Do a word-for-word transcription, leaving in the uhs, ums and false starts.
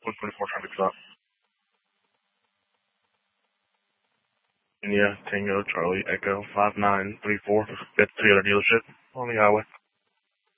one twenty-four traffic stop. India Tango Charlie Echo five nine three four. That's the Toyota dealership on the highway.